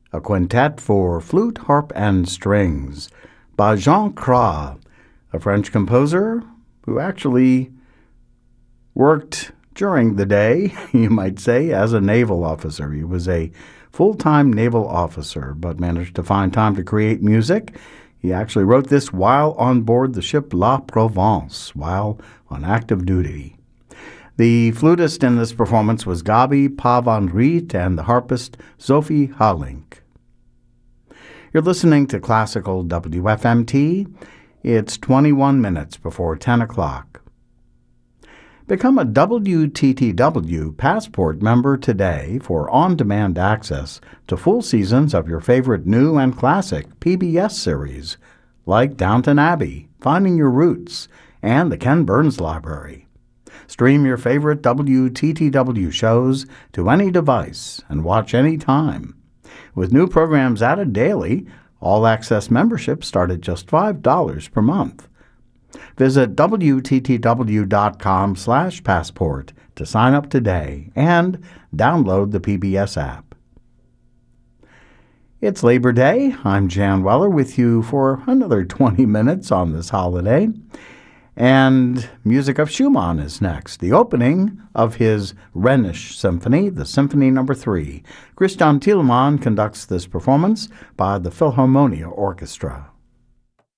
a quintet for flute, harp, and strings by Jean Cras, a French composer who actually worked during the day, you might say, as a naval officer. He was a full-time naval officer, but managed to find time to create music. He actually wrote this while on board the ship La Provence, while on active duty. The flutist in this performance was Gabi Pavanriet and the harpist Sophie Halink. You're listening to Classical WFMT. It's 21 minutes before 10 o'clock. Become a WTTW Passport member today for on-demand access to full seasons of your favorite new and classic PBS series, like Downton Abbey, Finding Your Roots, and the Ken Burns Library. Stream your favorite WTTW shows to any device and watch any time. With new programs added daily, all-access memberships start at just $5 per month. Visit WTTW.com/passport to sign up today and download the PBS app. It's Labor Day. I'm Jan Weller with you for another 20 minutes on this holiday. And music of Schumann is next, the opening of his Rhenish Symphony, the Symphony No. 3. Christian Thielemann conducts this performance by the Philharmonia Orchestra.